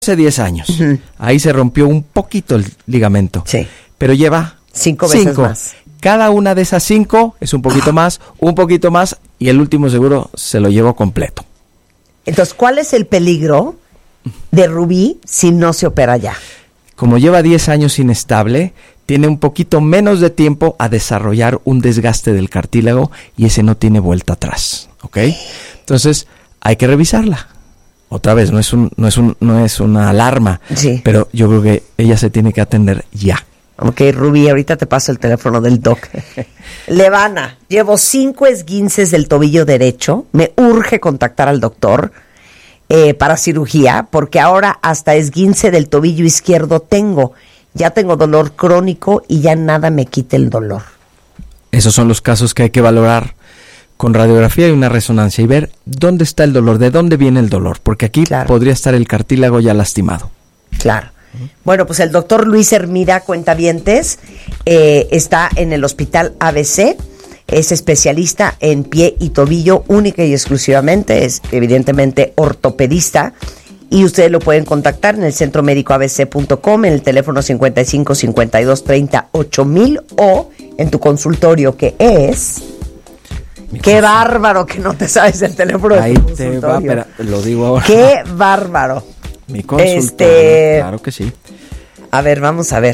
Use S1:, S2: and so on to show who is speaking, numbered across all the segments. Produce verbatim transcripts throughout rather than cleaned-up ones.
S1: hace diez años. Uh-huh. Ahí se rompió un poquito el ligamento.
S2: Sí.
S1: Pero lleva
S2: cinco veces
S1: cinco.
S2: más.
S1: Cada una de esas cinco es un poquito más, un poquito más, y el último seguro se lo llevó completo.
S2: Entonces, ¿cuál es el peligro de Rubí si no se opera ya?
S1: Como lleva diez años inestable, tiene un poquito menos de tiempo a desarrollar un desgaste del cartílago y ese no tiene vuelta atrás, ¿ok? Entonces, hay que revisarla. Otra vez, no es un, no es un, no es una alarma,
S2: sí.
S1: Pero yo creo que ella se tiene que atender ya.
S2: Ok, Rubí, ahorita te paso el teléfono del doc. Levana, llevo cinco esguinces del tobillo derecho. Me urge contactar al doctor eh, para cirugía, porque ahora hasta esguince del tobillo izquierdo tengo. Ya tengo dolor crónico y ya nada me quita el dolor.
S1: Esos son los casos que hay que valorar con radiografía y una resonancia y ver dónde está el dolor, de dónde viene el dolor, porque aquí claro. podría estar el cartílago ya lastimado.
S2: Claro. Uh-huh. Bueno, pues el doctor Luis Hermida, cuentavientes, eh, está en el Hospital A B C, es especialista en pie y tobillo única y exclusivamente, es evidentemente ortopedista, y ustedes lo pueden contactar en el centro médico a b c punto com, en el teléfono cincuenta y cinco, cincuenta y dos, treinta, ocho mil, o en tu consultorio, que es... Mi ¡Qué consultorio. Bárbaro que no te sabes el teléfono de
S1: Ahí
S2: tu
S1: te
S2: consultorio!
S1: va, pero lo digo ahora.
S2: ¡Qué bárbaro!
S1: Mi consultorio,
S2: este...
S1: claro que sí.
S2: A ver, vamos a ver.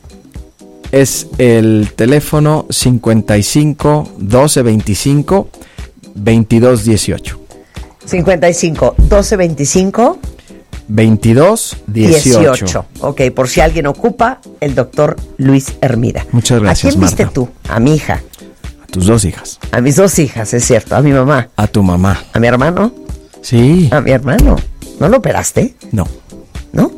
S1: Es el teléfono cincuenta y cinco, doce, veinticinco, veintidós, dieciocho.
S2: cincuenta y cinco, doce, veinticinco...
S1: veintidós, dieciocho.
S2: dieciocho. Ok, por si alguien ocupa, el doctor Luis Hermida.
S1: Muchas gracias,
S2: ¿A quién viste
S1: Marta?
S2: tú? A mi hija.
S1: A tus dos hijas.
S2: A mis dos hijas, es cierto. A mi mamá.
S1: A tu mamá.
S2: ¿A mi hermano?
S1: Sí.
S2: A mi hermano. ¿No lo operaste?
S1: No.
S2: ¿No?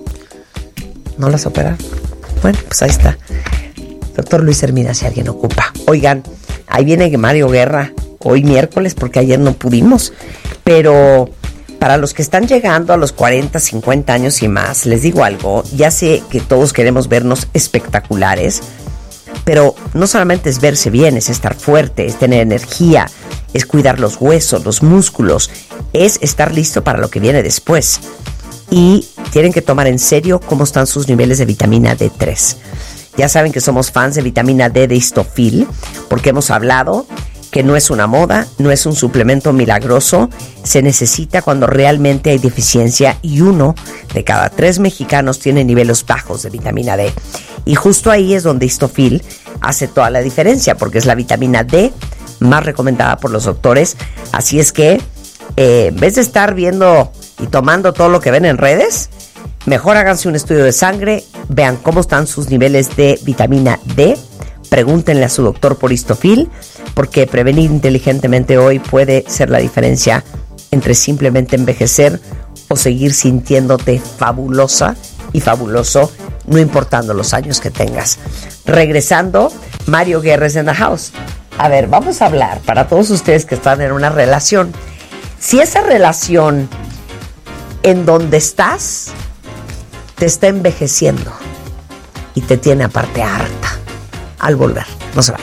S2: ¿No las operaron? Bueno, pues ahí está. Doctor Luis Hermida, si alguien ocupa. Oigan, ahí viene Mario Guerra hoy miércoles, porque ayer no pudimos. Pero para los que están llegando a los cuarenta, cincuenta años y más, les digo algo. Ya sé que todos queremos vernos espectaculares, pero no solamente es verse bien, es estar fuerte, es tener energía, es cuidar los huesos, los músculos, es estar listo para lo que viene después. Y tienen que tomar en serio cómo están sus niveles de vitamina D tres. Ya saben que somos fans de vitamina D de Histofil, porque hemos hablado que no es una moda, no es un suplemento milagroso, se necesita cuando realmente hay deficiencia, y uno de cada tres mexicanos tiene niveles bajos de vitamina D. Y justo ahí es donde Histofil hace toda la diferencia, porque es la vitamina D más recomendada por los doctores. Así es que, eh, en vez de estar viendo y tomando todo lo que ven en redes, mejor háganse un estudio de sangre, vean cómo están sus niveles de vitamina D, pregúntenle a su doctor por Histofil, porque prevenir inteligentemente hoy puede ser la diferencia entre simplemente envejecer o seguir sintiéndote fabulosa y fabuloso, no importando los años que tengas. Regresando, Mario Guerra in the house. A ver, vamos a hablar para todos ustedes que están en una relación. Si esa relación en donde estás te está envejeciendo y te tiene aparte harta, al volver, no se vayan.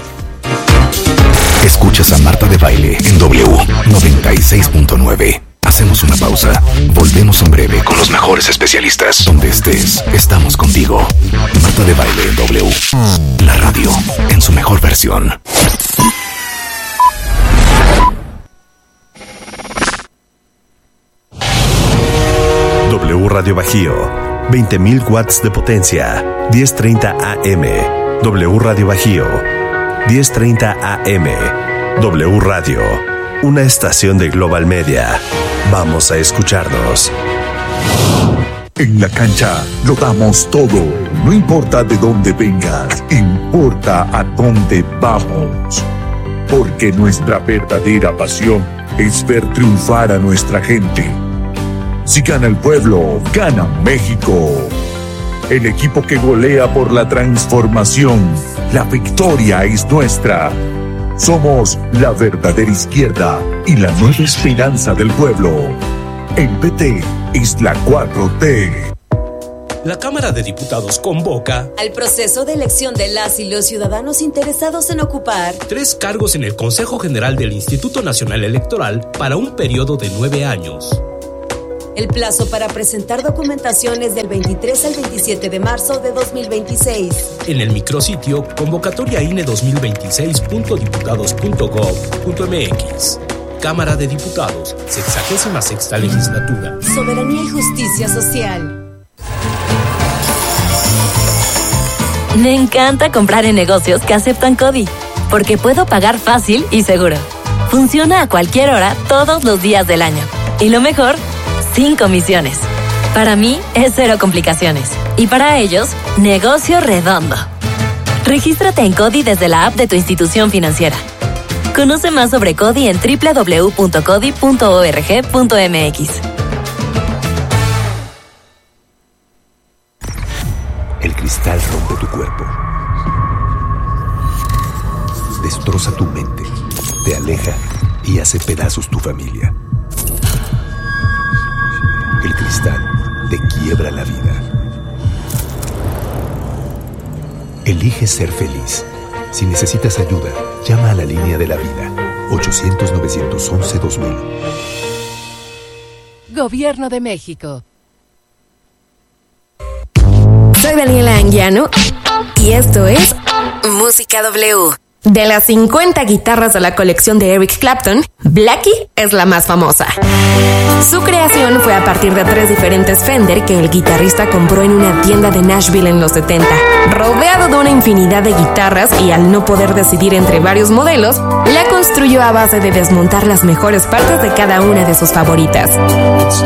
S3: Escuchas a Marta de Baile en W noventa y seis punto nueve. Hacemos una pausa. Volvemos en breve con los mejores especialistas. Donde estés, estamos contigo. Marta de Baile en W. La radio en su mejor versión.
S4: W Radio Bajío. veinte mil watts de potencia. diez treinta A M. W Radio Bajío. diez treinta A M. W Radio, una estación de Global Media. Vamos a escucharnos.
S5: En la cancha lo damos todo. No importa de dónde vengas, importa a dónde vamos. Porque nuestra verdadera pasión es ver triunfar a nuestra gente. Si gana el pueblo, gana México. El equipo que golea por la transformación. La victoria es nuestra. Somos la verdadera izquierda y la nueva esperanza del pueblo. El P T es la cuatro T.
S6: La Cámara de Diputados convoca
S7: al proceso de elección de las y los ciudadanos interesados en ocupar
S6: tres cargos en el Consejo General del Instituto Nacional Electoral para un periodo de nueve años.
S7: El plazo para presentar documentación es del veintitrés al veintisiete de marzo de dos mil veintiséis.
S6: En el micrositio convocatoria I N E dos mil veintiséis punto diputados punto gov punto m x. Cámara de Diputados, sexagésima sexta legislatura.
S7: Soberanía y justicia social.
S8: Me encanta comprar en negocios que aceptan CODI, porque puedo pagar fácil y seguro. Funciona a cualquier hora, todos los días del año. Y lo mejor, sin comisiones. Para mí es cero complicaciones. Y para ellos, negocio redondo. Regístrate en CODI desde la app de tu institución financiera. Conoce más sobre CODI en doble u doble u doble u punto codi punto org punto m x.
S3: El cristal rompe tu cuerpo. Destroza tu mente, te aleja y hace pedazos tu familia. El cristal te quiebra la vida. Elige ser feliz. Si necesitas ayuda, llama a la línea de la vida. ochocientos, novecientos once, dos mil.
S9: Gobierno de México.
S10: Soy Daniela Anguiano y esto es Música W. De las cincuenta guitarras de la colección de Eric Clapton, Blackie es la más famosa. Su creación fue a partir de tres diferentes Fender que el guitarrista compró en una tienda de Nashville en los setenta. Rodeado de una infinidad de guitarras y al no poder decidir entre varios modelos, la construyó a base de desmontar las mejores partes de cada una de sus favoritas.